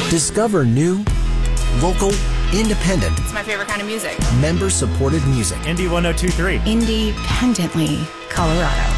Discover new, local, independent, It's my favorite kind of music. member-supported music. Indie 1023. Independently Colorado.